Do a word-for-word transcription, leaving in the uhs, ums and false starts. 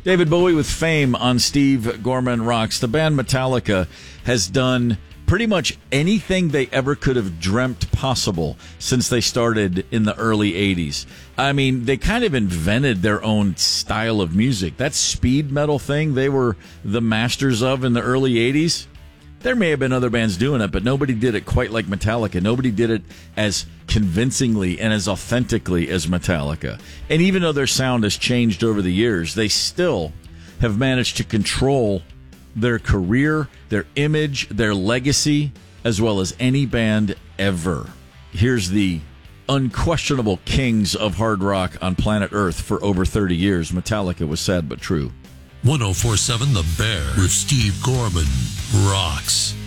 David Bowie with Fame on Steve Gorman Rocks. The band Metallica has done pretty much anything they ever could have dreamt possible since they started in the early eighties. I mean, they kind of invented their own style of music. That speed metal thing they were the masters of in the early eighties. There may have been other bands doing it, but nobody did it quite like Metallica. Nobody did it as convincingly and as authentically as Metallica. And even though their sound has changed over the years, they still have managed to control their career, their image, their legacy, as well as any band ever. Here's the unquestionable kings of hard rock on planet Earth for over thirty years. Metallica was sad but true. one oh four point seven The Bear with Steve Gorman rocks.